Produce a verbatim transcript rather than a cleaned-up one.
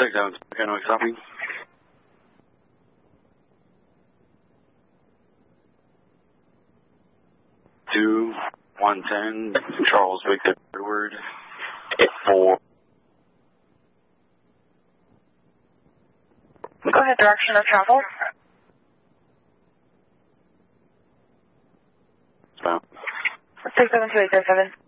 six seven, okay, no stopping. two, one ten, Charles Victor Edward, four. Go ahead, direction of travel. So. six seven two eight zero seven.